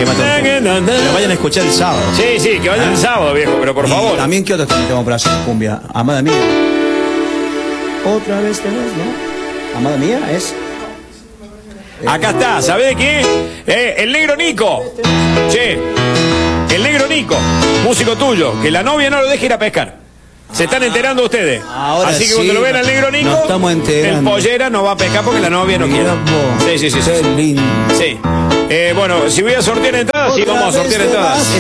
que lo vayan a escuchar el sábado. Sí, que vayan el sábado, viejo, pero por favor. También, ¿qué otros tenemos para hacer cumbia? Amada mía. Otra vez tenés, ¿no? Amada mía es... Acá está, ¿sabés qué? El negro Nico. Che, el negro Nico, músico tuyo, que la novia no lo deje ir a pescar. Se están enterando ustedes. Ahora así que sí, cuando lo ven al negro Nico, nos estamos enterando. el pollera no va a pescar porque la novia no quiere. Sí. Qué lindo. Sí. Bueno, si voy a sortear entradas, sí, vamos a sortear entradas.